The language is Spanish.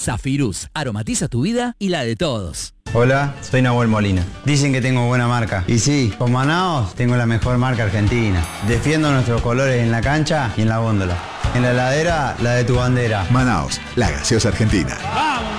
Zafirus, aromatiza tu vida y la de todos. Hola, soy Nahuel Molina. Dicen que tengo buena marca. Y sí, con Manaos tengo la mejor marca argentina. Defiendo nuestros colores en la cancha y en la góndola. En la heladera, la de tu bandera. Manaos, la gaseosa argentina. ¡Vamos!